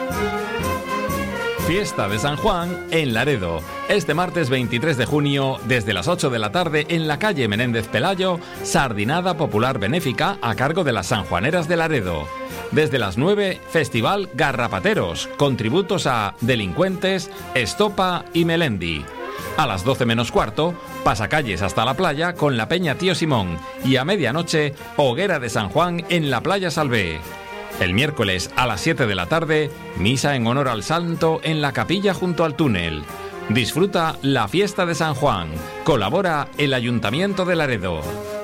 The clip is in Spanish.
Fiesta de San Juan en Laredo. Este martes 23 de junio, desde las 8 de la tarde, en la calle Menéndez Pelayo, sardinada popular benéfica a cargo de las sanjuaneras de Laredo. Desde las 9, Festival Garrapateros, con tributos a Delincuentes, Estopa y Melendi. A las 12 menos cuarto, pasacalles hasta la playa con la Peña Tío Simón. Y a medianoche, Hoguera de San Juan en la Playa Salvé. El miércoles a las 7 de la tarde, misa en honor al santo en la capilla junto al túnel. Disfruta la fiesta de San Juan. Colabora el Ayuntamiento de Laredo.